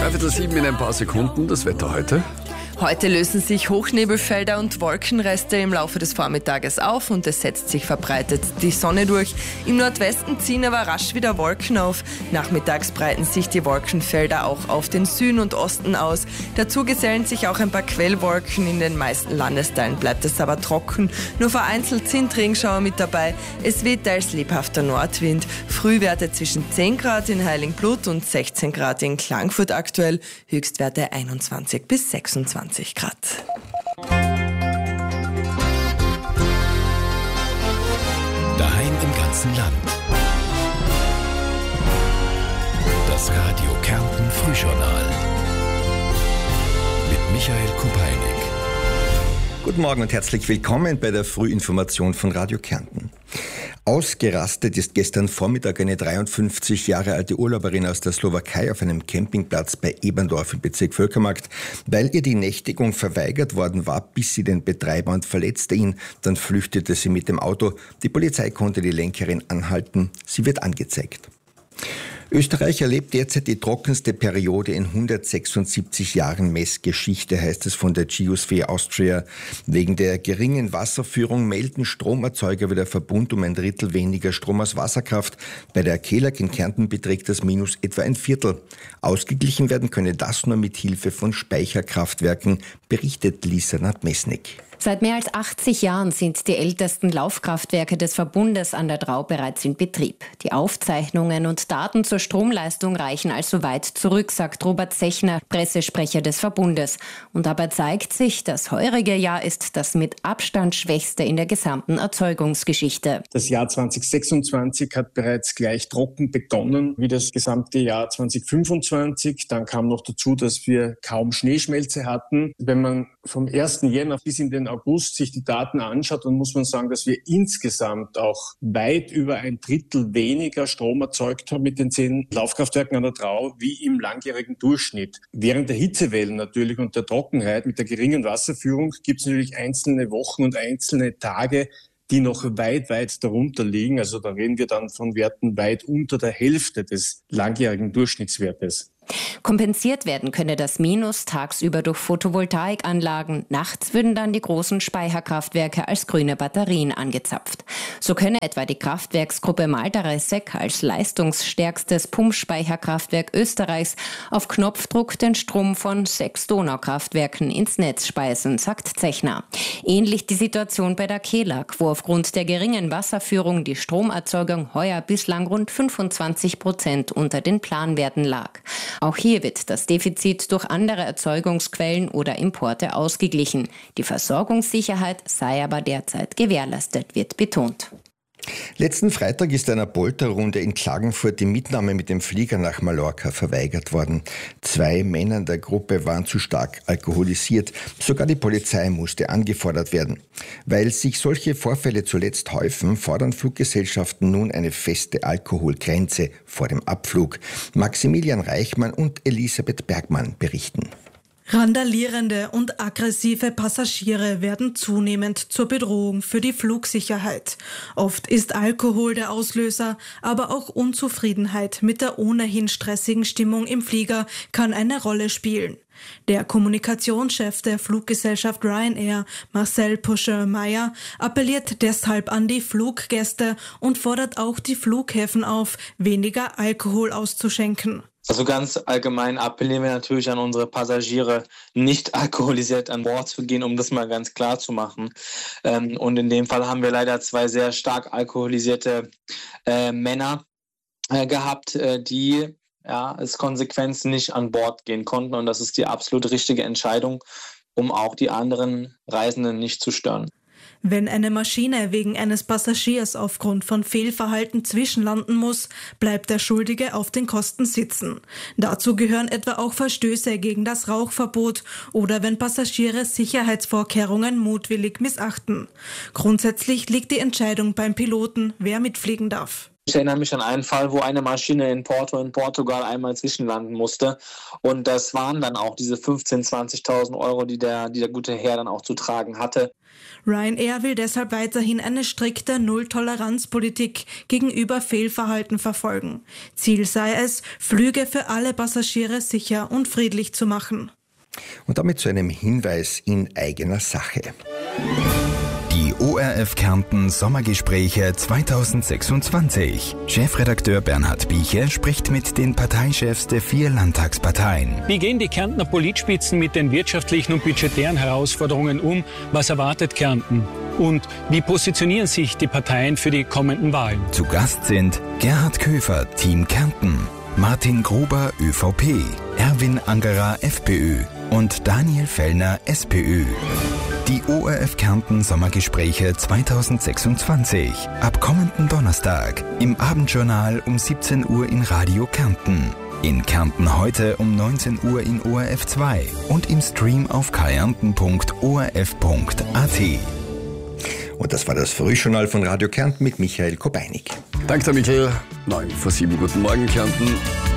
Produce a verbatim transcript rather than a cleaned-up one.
Dreiviertel sieben in ein paar Sekunden. Das Wetter heute. Heute lösen sich Hochnebelfelder und Wolkenreste im Laufe des Vormittages auf und es setzt sich verbreitet die Sonne durch. Im Nordwesten ziehen aber rasch wieder Wolken auf. Nachmittags breiten sich die Wolkenfelder auch auf den Süden und Osten aus. Dazu gesellen sich auch ein paar Quellwolken. In den meisten Landesteilen bleibt es aber trocken. Nur vereinzelt sind Regenschauer mit dabei. Es weht teils lebhafter Nordwind. Frühwerte zwischen zehn Grad in Heiligenblut und sechzehn Grad in Klagenfurt aktuell. Höchstwerte einundzwanzig bis sechsundzwanzig Grad. Daheim im ganzen Land. Das Radio Kärnten Frühjournal mit Michael Kupeinig. Guten Morgen und herzlich willkommen bei der Frühinformation von Radio Kärnten. Ausgerastet ist gestern Vormittag eine dreiundfünfzig Jahre alte Urlauberin aus der Slowakei auf einem Campingplatz bei Eberndorf im Bezirk Völkermarkt, weil ihr die Nächtigung verweigert worden war, bis sie den Betreiber und verletzte ihn. Dann flüchtete sie mit dem Auto. Die Polizei konnte die Lenkerin anhalten. Sie wird angezeigt. Österreich erlebt derzeit die trockenste Periode in hundertsechsundsiebzig Jahren Messgeschichte, heißt es von der Geosphere Austria. Wegen der geringen Wasserführung melden Stromerzeuger wie der Verbund um ein Drittel weniger Strom aus Wasserkraft. Bei der Kelag in Kärnten beträgt das Minus etwa ein Viertel. Ausgeglichen werden könne das nur mit Hilfe von Speicherkraftwerken, berichtet Lisa Nadmesnik. Seit mehr als achtzig Jahren sind die ältesten Laufkraftwerke des Verbundes an der Drau bereits in Betrieb. Die Aufzeichnungen und Daten zur Stromleistung reichen also weit zurück, sagt Robert Zechner, Pressesprecher des Verbundes. Und dabei zeigt sich, das heurige Jahr ist das mit Abstand schwächste in der gesamten Erzeugungsgeschichte. Das Jahr zweitausendsechsundzwanzig hat bereits gleich trocken begonnen wie das gesamte Jahr zweitausendfünfundzwanzig. Dann kam noch dazu, dass wir kaum Schneeschmelze hatten. Wenn man vom ersten Jänner bis in den August sich die Daten anschaut, dann muss man sagen, dass wir insgesamt auch weit über ein Drittel weniger Strom erzeugt haben mit den zehn Laufkraftwerken an der Drau wie im langjährigen Durchschnitt. Während der Hitzewellen natürlich und der Trockenheit mit der geringen Wasserführung gibt es natürlich einzelne Wochen und einzelne Tage, die noch weit, weit darunter liegen. Also da reden wir dann von Werten weit unter der Hälfte des langjährigen Durchschnittswertes. Kompensiert werden könne das Minus tagsüber durch Photovoltaikanlagen. Nachts würden dann die großen Speicherkraftwerke als grüne Batterien angezapft. So könne etwa die Kraftwerksgruppe Malteresek als leistungsstärkstes Pumpspeicherkraftwerk Österreichs auf Knopfdruck den Strom von sechs Donaukraftwerken ins Netz speisen, sagt Zechner. Ähnlich die Situation bei der Kelag, wo aufgrund der geringen Wasserführung die Stromerzeugung heuer bislang rund fünfundzwanzig Prozent unter den Planwerten lag. Auch hier wird das Defizit durch andere Erzeugungsquellen oder Importe ausgeglichen. Die Versorgungssicherheit sei aber derzeit gewährleistet, wird betont. Letzten Freitag ist einer Polterrunde in Klagenfurt die Mitnahme mit dem Flieger nach Mallorca verweigert worden. Zwei Männer der Gruppe waren zu stark alkoholisiert. Sogar die Polizei musste angefordert werden. Weil sich solche Vorfälle zuletzt häufen, fordern Fluggesellschaften nun eine feste Alkoholgrenze vor dem Abflug. Maximilian Reichmann und Elisabeth Bergmann berichten. Randalierende und aggressive Passagiere werden zunehmend zur Bedrohung für die Flugsicherheit. Oft ist Alkohol der Auslöser, aber auch Unzufriedenheit mit der ohnehin stressigen Stimmung im Flieger kann eine Rolle spielen. Der Kommunikationschef der Fluggesellschaft Ryanair, Marcel Puscher-Meyer, appelliert deshalb an die Fluggäste und fordert auch die Flughäfen auf, weniger Alkohol auszuschenken. Also ganz allgemein appellieren wir natürlich an unsere Passagiere, nicht alkoholisiert an Bord zu gehen, um das mal ganz klar zu machen. Und in dem Fall haben wir leider zwei sehr stark alkoholisierte äh, Männer äh, gehabt, äh, die ja, als Konsequenz nicht an Bord gehen konnten. Und das ist die absolut richtige Entscheidung, um auch die anderen Reisenden nicht zu stören. Wenn eine Maschine wegen eines Passagiers aufgrund von Fehlverhalten zwischenlanden muss, bleibt der Schuldige auf den Kosten sitzen. Dazu gehören etwa auch Verstöße gegen das Rauchverbot oder wenn Passagiere Sicherheitsvorkehrungen mutwillig missachten. Grundsätzlich liegt die Entscheidung beim Piloten, wer mitfliegen darf. Ich erinnere mich an einen Fall, wo eine Maschine in Porto in Portugal einmal zwischenlanden musste. Und das waren dann auch diese fünfzehntausend, zwanzigtausend Euro, die der, die der gute Herr dann auch zu tragen hatte. Ryanair will deshalb weiterhin eine strikte Null-Toleranz-Politik gegenüber Fehlverhalten verfolgen. Ziel sei es, Flüge für alle Passagiere sicher und friedlich zu machen. Und damit zu einem Hinweis in eigener Sache. Die O R F Kärnten Sommergespräche zweitausendsechsundzwanzig. Chefredakteur Bernhard Bieche spricht mit den Parteichefs der vier Landtagsparteien. Wie gehen die Kärntner Politspitzen mit den wirtschaftlichen und budgetären Herausforderungen um? Was erwartet Kärnten? Und wie positionieren sich die Parteien für die kommenden Wahlen? Zu Gast sind Gerhard Köfer, Team Kärnten, Martin Gruber, ÖVP, Erwin Angerer, FPÖ und Daniel Fellner, SPÖ. Die O R F Kärnten Sommergespräche zweitausendsechsundzwanzig. Ab kommenden Donnerstag im Abendjournal um siebzehn Uhr in Radio Kärnten. In Kärnten heute um neunzehn Uhr in O R F zwei und im Stream auf kärnten punkt o r f punkt a t. Und das war das Frühjournal von Radio Kärnten mit Michael Kobeinig. Danke, Michael. neun vor sieben. Guten Morgen, Kärnten.